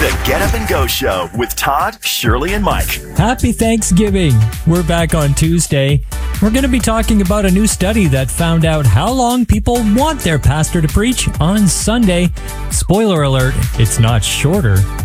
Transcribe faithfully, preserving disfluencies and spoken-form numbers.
The Get Up and Go Show with Todd, Shirley, and Mike. Happy Thanksgiving. We're back on Tuesday. We're going to be talking about a new study that found out how long people want their pastor to preach on Sunday. Spoiler alert, it's not shorter,